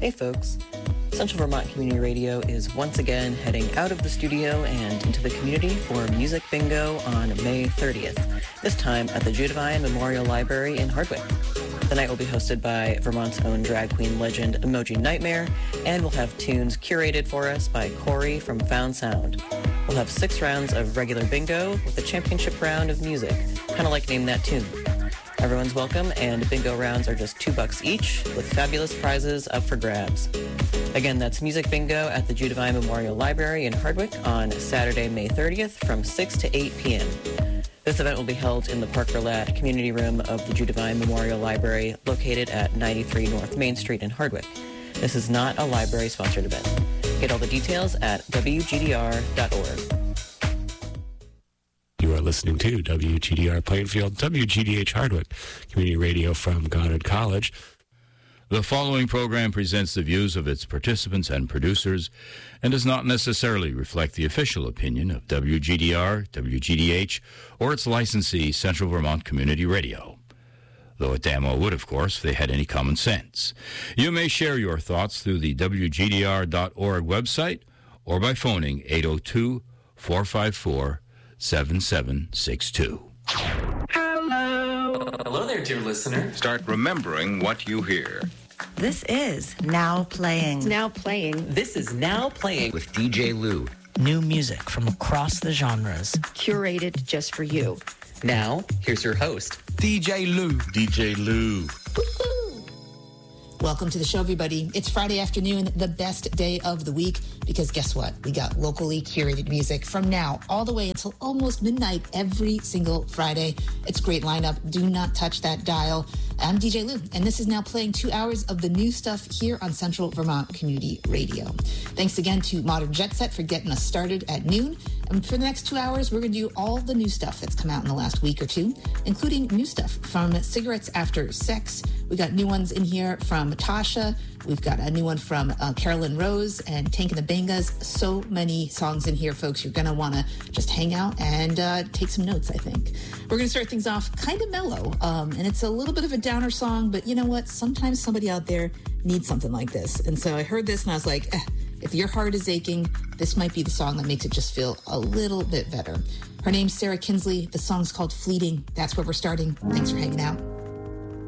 Hey folks, Central Vermont Community Radio is once again heading out of the studio and into the community for Music Bingo on May 30th, this time at the Judavine Memorial Library in Hardwick. The night will be hosted by Vermont's own drag queen legend Emoji Nightmare, and we'll have tunes curated for us by Corey from Found Sound. We'll have 6 rounds of regular bingo with a championship round of music, kind of like Name That Tune. Everyone's welcome, and bingo rounds are just $2 each, with fabulous prizes up for grabs. Again, that's Music Bingo at the Judavine Memorial Library in Hardwick on Saturday, May 30th from 6 to 8 p.m. This event will be held in the Parker Ladd Community Room of the Judavine Memorial Library, located at 93 North Main Street in Hardwick. This is not a library-sponsored event. Get all the details at wgdr.org. You are listening to WGDR Plainfield, WGDH Hardwick, community radio from Goddard College. The following program presents the views of its participants and producers and does not necessarily reflect the official opinion of WGDR, WGDH, or its licensee, Central Vermont Community Radio. Though it damn well would, of course, if they had any common sense. You may share your thoughts through the WGDR.org website or by phoning 802-454-7762. Hello there, dear listener. Start remembering what you hear. This is Now Playing. Now Playing. This is Now Playing With DJ Lou. New music from across the genres. Curated just for you. Now, here's your host, DJ Lou. DJ Lou. Welcome to the show, everybody. It's Friday afternoon, the best day of the week, because guess what? We got locally curated music from now all the way until almost midnight every single Friday. It's a great lineup. Do not touch that dial. I'm DJ Lou, and this is Now Playing 2 hours of the new stuff here on Central Vermont Community Radio. Thanks again to Modern Jet Set for getting us started at noon. And for the next 2 hours, we're going to do all the new stuff that's come out in the last week or two, including new stuff from Cigarettes After Sex. We got new ones in here from Tasha. We've got a new one from Carolyn Rose and Tank and the Bangas. So many songs in here, folks. You're going to want to just hang out and take some notes, I think. We're going to start things off kind of mellow. And it's a little bit of a downer song, but you know what? Sometimes somebody out there needs something like this. And so I heard this and I was like, if your heart is aching, this might be the song that makes it just feel a little bit better. Her name's Sarah Kinsley. The song's called Fleeting. That's where we're starting. Thanks for hanging out.